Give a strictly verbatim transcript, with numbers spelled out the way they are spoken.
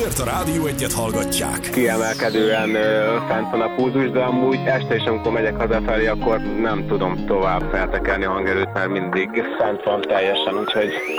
Azért a Rádió Egyet hallgatják. Kiemelkedően ö, fent van a pulzus, de amúgy este is, amikor megyek hazafelé, akkor nem tudom tovább feltekerni a hangerőt, mert mindig fent van teljesen, úgyhogy